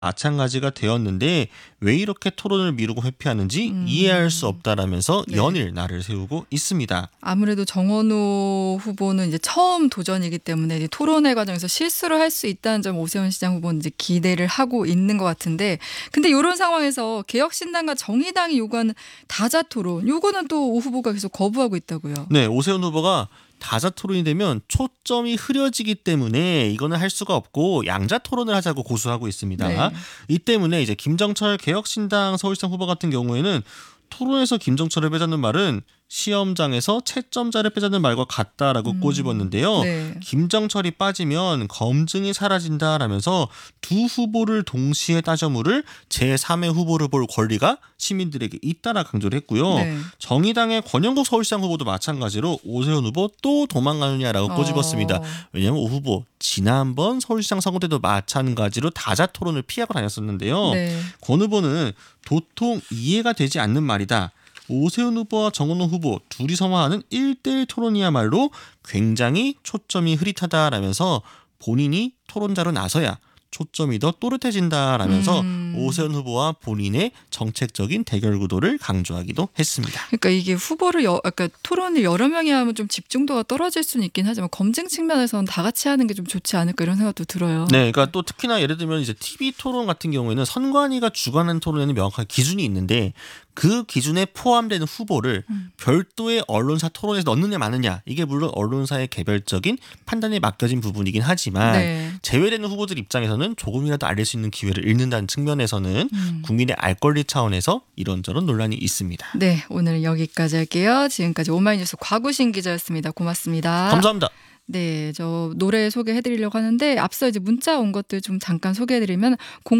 마찬가지가 되었는데 왜 이렇게 토론을 미루고 회피하는지 이해할 수 없다라면서 네. 연일 날을 세우고 있습니다. 아무래도 정원호 후보는 이제 처음 도전이기 때문에 이제 토론회 과정에서 실수를 할 수 있다는 점 오세훈 시장 후보는 이제 기대를 하고 있는 것 같은데, 근데 이런 상황에서 개혁신당과 정의당이 요구하는 다자 토론, 요거는 또 오 후보가 계속 거부하고 있다고요. 네, 오세훈 후보가 다자 토론이 되면 초점이 흐려지기 때문에 이거는 할 수가 없고 양자 토론을 하자고 고수하고 있습니다. 네. 이 때문에 이제 김정철 개혁신당 서울시장 후보 같은 경우에는 토론에서 김정철을 빼자는 말은 시험장에서 채점자를 빼자는 말과 같다라고 꼬집었는데요. 네. 김정철이 빠지면 검증이 사라진다라면서 두 후보를 동시에 따져 물을 제3의 후보를 볼 권리가 시민들에게 있다라 강조를 했고요. 네. 정의당의 권영국 서울시장 후보도 마찬가지로 오세훈 후보 또 도망가느냐라고 꼬집었습니다. 왜냐하면 오 후보 지난번 서울시장 선거 때도 마찬가지로 다자 토론을 피하고 다녔었는데요. 네. 권 후보는 도통 이해가 되지 않는 말이다. 오세훈 후보와 정원호 후보 둘이 성화하는 1대1 토론이야말로 굉장히 초점이 흐릿하다라면서 본인이 토론자로 나서야 초점이 더 또렷해진다라면서 오세훈 후보와 본인의 정책적인 대결 구도를 강조하기도 했습니다. 그러니까 이게 후보를 그러니까 토론을 여러 명이 하면 좀 집중도가 떨어질 수는 있긴 하지만 검증 측면에서는 다 같이 하는 게 좀 좋지 않을까 이런 생각도 들어요. 네, 그러니까 또 특히나 예를 들면 이제 TV 토론 같은 경우에는 선관위가 주관하는 토론에는 명확한 기준이 있는데 그 기준에 포함되는 후보를 별도의 언론사 토론에서 넣느냐 마느냐 이게 물론 언론사의 개별적인 판단에 맡겨진 부분이긴 하지만 네. 제외되는 후보들 입장에서는 조금이라도 알릴 수 있는 기회를 잃는다는 측면에서는 국민의 알 권리 차원에서 이런저런 논란이 있습니다. 네, 오늘은 여기까지 할게요. 지금까지 오마이뉴스 곽우신 기자였습니다. 고맙습니다. 감사합니다. 네, 저 노래 소개해드리려고 하는데 앞서 이제 문자 온 것들 좀 잠깐 소개해드리면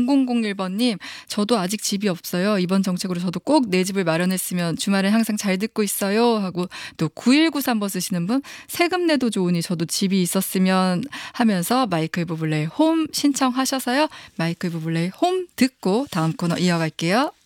0001번님, 저도 아직 집이 없어요. 이번 정책으로 저도 꼭 내 집을 마련했으면 주말에 항상 잘 듣고 있어요. 하고 또 9193번 쓰시는 분, 세금 내도 좋으니 저도 집이 있었으면 하면서 마이클 부블레의 홈 신청하셔서요. 마이클 부블레의 홈 듣고 다음 코너 이어갈게요.